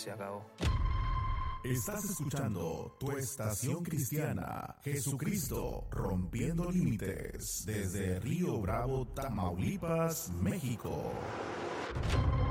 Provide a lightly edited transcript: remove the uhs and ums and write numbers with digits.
se acabó. Estás escuchando tu estación cristiana, Jesucristo rompiendo límites, desde Río Bravo, Tamaulipas, México.